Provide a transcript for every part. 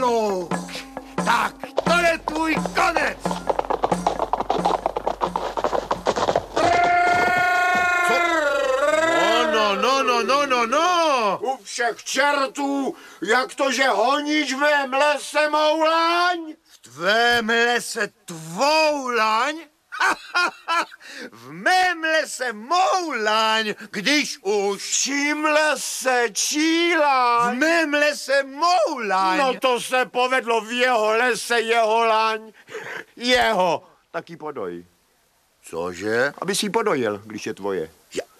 Ano, tak to je tvůj konec. No. U všech čertů, jak to, že honíš v mém lese mou laň? V tvém lese tvou laň? V mém lese mou laň, když už... V čím lese čí laň? V mém lese mou laň. No to se povedlo, v jeho lese jeho laň. Jeho. Tak ji podoj. Cože? Aby si ji podojil, když je tvoje.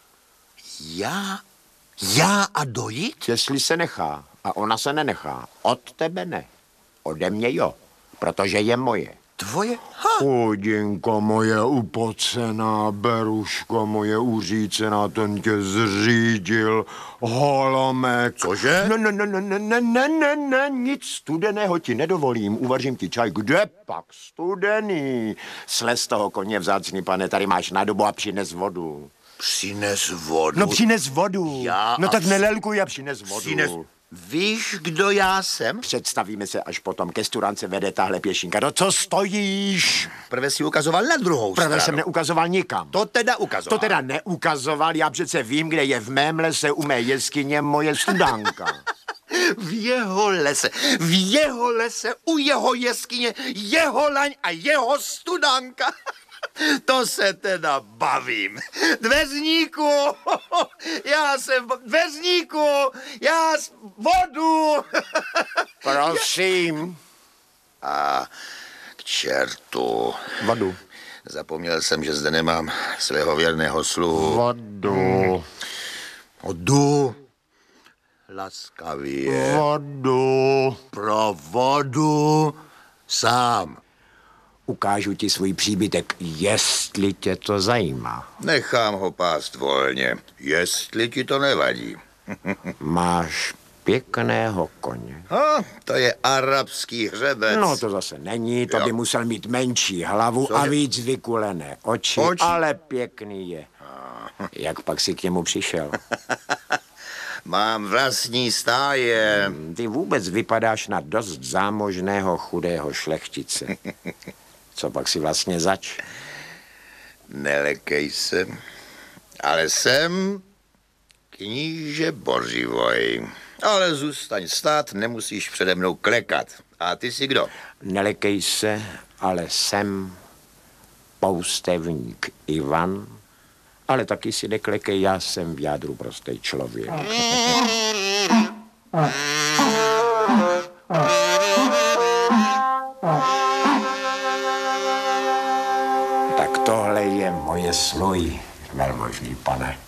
Já a dojít? Jestli se nechá a ona se nenechá, od tebe ne. Ode mě jo, protože je moje. Tvoje? Chudinko moje upocená, beruško moje uřícená, ten tě zřídil, holomek. Cože? Ne, nic studeného ti nedovolím, uvařím ti čaj. Kde pak studený? Slez toho koně vzácný, pane, tady máš na dobu a přines vodu. Přines vodu. No přines vodu. No tak nelelkuj a přines vodu. Víš, kdo já jsem? Představíme se až potom, ke studance vede tahle pěšinka. No co stojíš? Prve si ukazoval na druhou stranu. Prve jsem neukazoval nikam. To teda ukazoval. To teda neukazoval, já přece vím, kde je v mém lese u mé jeskyně moje studánka. V jeho lese, u jeho jeskyně, jeho laň a jeho studánka. To se teda bavím. Dveřníku, já vodu. Prosím. A k čertu. Vodu. Zapomněl jsem, že zde nemám svého věrného sluhu. Vodu. Vodu. Laskavě. Vodu. Pro vodu sám. Ukážu ti svůj příbytek, jestli tě to zajímá. Nechám ho pást volně, jestli ti to nevadí. Máš pěkného koně. To je arabský hřebec. No to zase není, to by musel mít menší hlavu a víc vykulené oči, ale pěkný je. Jak pak si k němu přišel? Mám vlastní stáje. Ty vůbec vypadáš na dost zámožného chudého šlechtice. Co pak si vlastně zač? Nelekej se, ale jsem kníže Bořivoj. Ale zůstaň stát, nemusíš přede mnou klekat. A ty jsi kdo? Nelekej se, ale jsem poustevník Ivan, ale taky si neklekej, já jsem v jádru prostý člověk. Tak tohle je moje sluj, velmožný pane.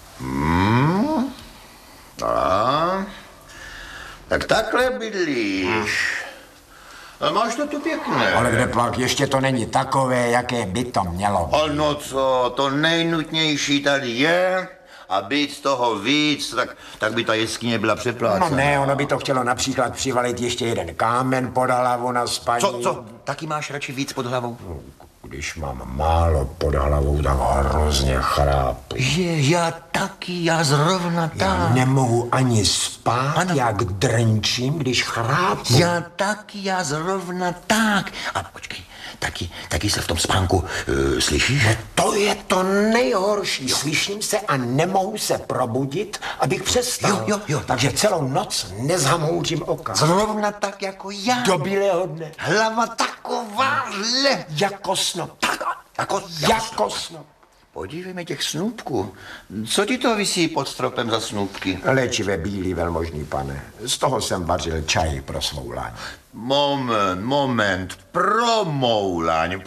Tak takhle bydlíš. A máš to tu pěkné. Ale kde pak, ještě to není takové, jaké by to mělo být. No co, to nejnutnější tady je, a být toho víc, tak by ta jeskyně byla přeplácená. No ne, ono by to chtělo například přivalit ještě jeden kámen pod hlavu na spaní. Co? Taky máš radši víc pod hlavou? No, když mám málo pod hlavou, tak hrozně chrápu. Já zrovna tak. Já nemohu ani spát, ano. Jak drnčím, když chrápu. Já zrovna tak. A počkej, taky se v tom spánku slyšíš? No to je to nejhorší. Slyším se a nemohu se probudit, abych přestal. Jo. Takže celou noc nezhamouřím oka. Zrovna tak jako já. Do bílého dne. Hlava takováhle. Jako snop. Jako snop. Podívej mi těch snůbků. Co ti to visí pod stropem za snůbky? Léčivé bílý, velmožný pane. Z toho jsem vařil čaj pro svou laň. Moment. Pro mou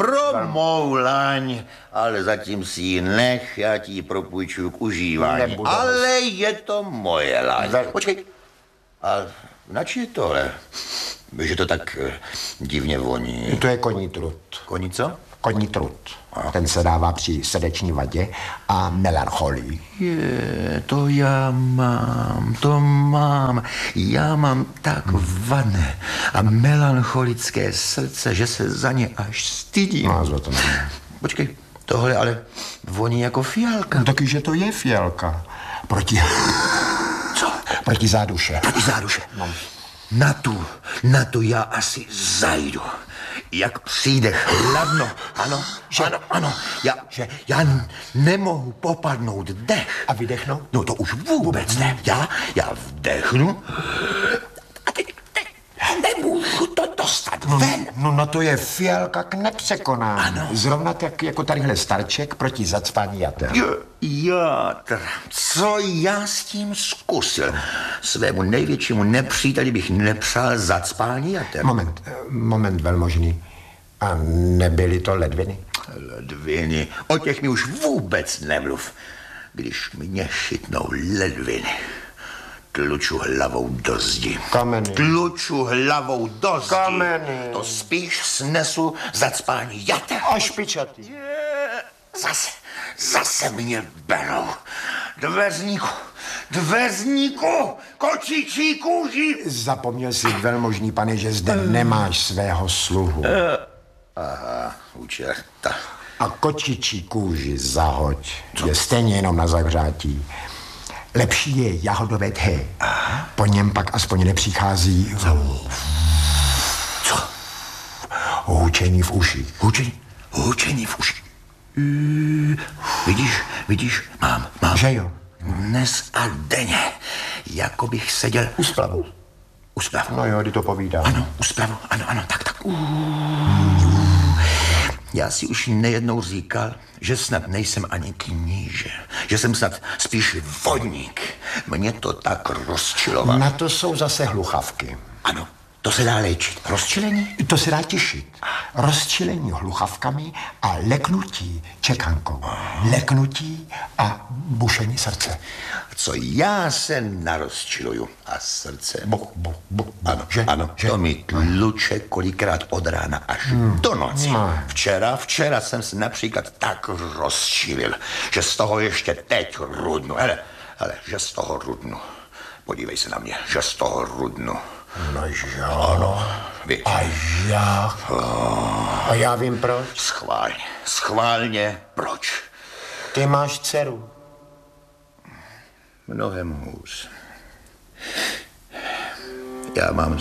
laň. Ale zatím si ji nech, já ti ji propůjčuju k užívání. Nebudu. Ale je to moje laň. Počkej. A nač je tohle? Že to tak divně voní. To je koní trut. Koní co? Koní trut. Ten se dává při srdeční vadě a melancholii. To mám. Já mám tak vadné a melancholické srdce, že se za ně až stydím. No, to ne. Počkej, tohle ale voní jako fialka. No, taky, že to je fialka. Proti záduše. Proti záduše. No. Na to já asi zajdu. Jak přijde chladno, ano, ano, já nemohu popadnout dech. A vydechnout? No to už vůbec ne. Já vdechnu a teď nemůžu to dostat ven. No to je fialka k nepřekonání. Ano. Zrovna tak jako tadyhle starček proti zacpání jater. Játr, co já s tím zkusil? Svému největšímu nepříteli bych nepřál zacpání jater. Moment velmožný. A nebyly to ledviny? Ledviny, o těch mi už vůbec nemluv. Když mě chytnou ledviny, tluču hlavou do zdi. Kameny. Tluču hlavou do zdi. Kameny. To spíš snesu zacpání jater. A špičatý. Zase mě berou. Dveřníku, kočičí kůži. Zapomněl si, velmožný pane, že zde nemáš svého sluhu. Aha, učerta. A kočičí kůži zahoď. Je stejně jenom na zahřátí. Lepší je jahodové té. Po něm pak aspoň nepřichází... Co? Hučení v uši. Hučení v uši. Vidíš, mám. Že jo? Dnes a denně, jako bych seděl u splavu. No jo, ty to povídá. Ano, u splavu, ano, tak. Já si už nejednou říkal, že snad nejsem ani kníže, že jsem snad spíš vodník. Mě to tak rozčilovalo. Na to jsou zase hluchavky. Ano, to se dá léčit. Rozčilení? To se dá těšit. Rozčilení hluchavkami a leknutí čekankou. Leknutí a bušení srdce. Co já se narozčiluju a srdce... Ano, že? to mi tluče kolikrát od rána až do noci. Včera jsem se například tak rozčilil, že z toho ještě teď rudnu. Hele, že z toho rudnu. Podívej se na mě, že z toho rudnu. No jo. Ano, víš. A já? A já vím proč. Schválně proč. Ty máš dceru. Mnohem hůř. Já mám